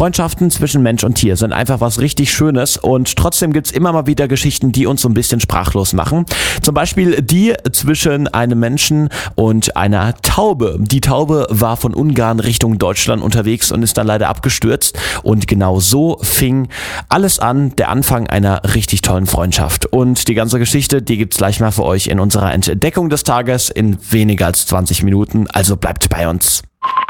Freundschaften zwischen Mensch und Tier sind einfach was richtig Schönes und trotzdem gibt's immer mal wieder Geschichten, die uns so ein bisschen sprachlos machen. Zum Beispiel die zwischen einem Menschen und einer Taube. Die Taube war von Ungarn Richtung Deutschland unterwegs und ist dann leider abgestürzt und genau so fing alles an, der Anfang einer richtig tollen Freundschaft. Und die ganze Geschichte, die gibt's gleich mal für euch in unserer Entdeckung des Tages in weniger als 20 Minuten, also bleibt bei uns.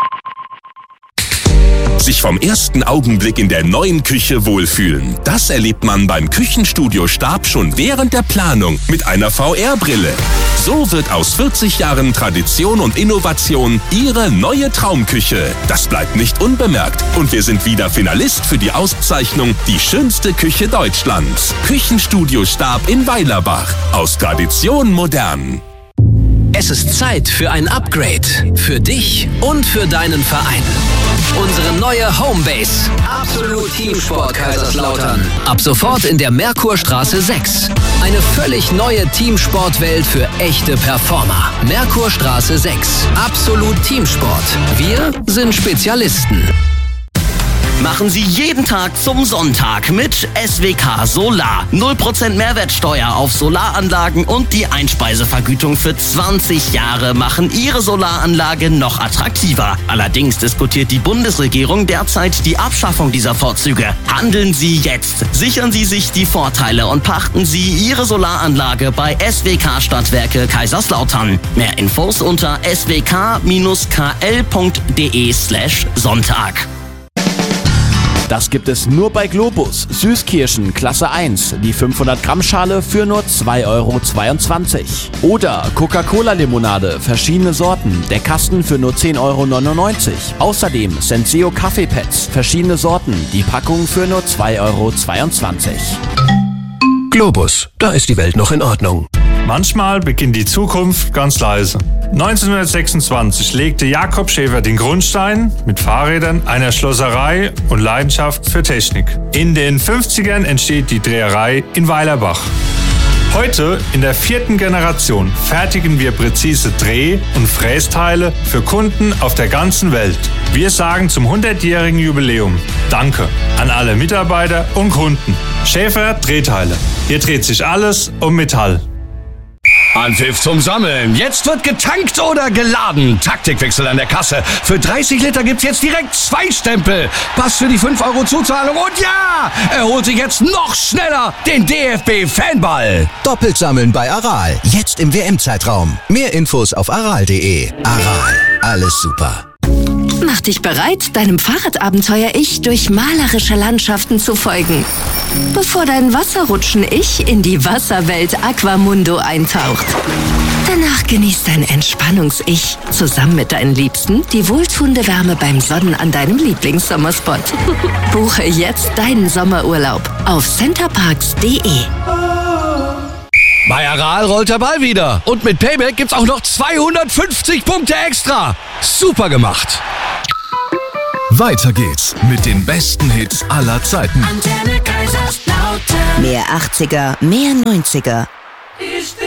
Sich vom ersten Augenblick in der neuen Küche wohlfühlen. Das erlebt man beim Küchenstudio Stab schon während der Planung mit einer VR-Brille. So wird aus 40 Jahren Tradition und Innovation Ihre neue Traumküche. Das bleibt nicht unbemerkt. Und wir sind wieder Finalist für die Auszeichnung Die schönste Küche Deutschlands. Küchenstudio Stab in Weilerbach. Aus Tradition modern. Es ist Zeit für ein Upgrade. Für dich und für deinen Verein. Unsere neue Homebase. Absolut Teamsport Kaiserslautern. Ab sofort in der Merkurstraße 6. Eine völlig neue Teamsportwelt für echte Performer. Merkurstraße 6. Absolut Teamsport. Wir sind Spezialisten. Machen Sie jeden Tag zum Sonntag mit SWK Solar. 0% Mehrwertsteuer auf Solaranlagen und die Einspeisevergütung für 20 Jahre machen Ihre Solaranlage noch attraktiver. Allerdings diskutiert die Bundesregierung derzeit die Abschaffung dieser Vorzüge. Handeln Sie jetzt. Sichern Sie sich die Vorteile und pachten Sie Ihre Solaranlage bei SWK Stadtwerke Kaiserslautern. Mehr Infos unter swk-kl.de/Sonntag. Das gibt es nur bei Globus. Süßkirschen Klasse 1, die 500 Gramm Schale für nur 2,22 €. Oder Coca-Cola-Limonade, verschiedene Sorten, der Kasten für nur 10,99 €. Außerdem Senseo Kaffeepads, verschiedene Sorten, die Packung für nur 2,22 €. Globus, da ist die Welt noch in Ordnung. Manchmal beginnt die Zukunft ganz leise. 1926 legte Jakob Schäfer den Grundstein mit Fahrrädern, einer Schlosserei und Leidenschaft für Technik. In den 50ern entsteht die Dreherei in Weilerbach. Heute, in der 4. Generation, fertigen wir präzise Dreh- und Frästeile für Kunden auf der ganzen Welt. Wir sagen zum 100-jährigen Jubiläum Danke an alle Mitarbeiter und Kunden. Schäfer Drehteile. Hier dreht sich alles um Metall. Anpfiff zum Sammeln. Jetzt wird getankt oder geladen. Taktikwechsel an der Kasse. Für 30 Liter gibt's jetzt direkt 2 Stempel. Pass für die 5 € Zuzahlung. Und ja, er holt sich jetzt noch schneller den DFB-Fanball. Doppelt sammeln bei Aral. Jetzt im WM-Zeitraum. Mehr Infos auf aral.de. Aral. Alles super. Mach dich bereit, deinem Fahrradabenteuer-Ich durch malerische Landschaften zu folgen. Bevor dein Wasserrutschen-Ich in die Wasserwelt Aquamundo eintaucht. Danach genießt dein Entspannungs-Ich zusammen mit deinen Liebsten die wohltuende Wärme beim Sonnen an deinem Lieblingssommerspot. Buche jetzt deinen Sommerurlaub auf centerparks.de. Bei Aral rollt der Ball wieder. Und mit Payback gibt's auch noch 250 Punkte extra. Super gemacht. Weiter geht's mit den besten Hits aller Zeiten. Antenne Kaiserslautern. Mehr 80er, mehr 90er.